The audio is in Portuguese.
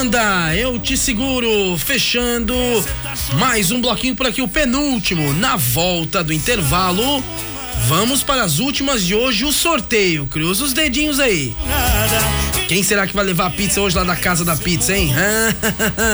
Banda, eu te seguro, fechando mais um bloquinho por aqui, o penúltimo. Na volta do intervalo, vamos para as últimas de hoje, o sorteio. Cruza os dedinhos aí. Quem será que vai levar a pizza hoje lá da Casa da Pizza, hein?